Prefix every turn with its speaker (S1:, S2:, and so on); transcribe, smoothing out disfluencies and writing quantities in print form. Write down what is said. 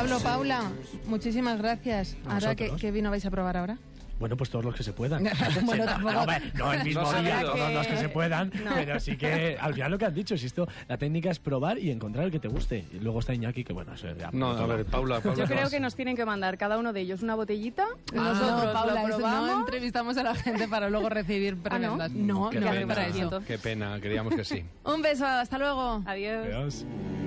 S1: Pablo, Paula, muchísimas gracias. Ahora, ¿qué vino vais a probar ahora?
S2: Bueno, pues todos los que se puedan.
S1: Bueno, tampoco.
S2: No el mismo día, todos los que se puedan,
S1: No.
S2: pero sí que al final lo que has dicho, si esto, la técnica es probar y encontrar el que te guste. Y luego está Iñaki, que bueno, eso ya.
S3: No, a ver, Paula.
S4: Yo creo que nos tienen que mandar cada uno de ellos una botellita. Nosotros
S1: no, Paula,
S4: lo probamos.
S1: no entrevistamos a la gente para luego recibir prebendas. No,
S3: Qué
S1: no,
S3: pena,
S1: para eso.
S3: qué pena, queríamos que sí.
S1: Un beso, hasta luego.
S4: Adiós.
S2: Adiós.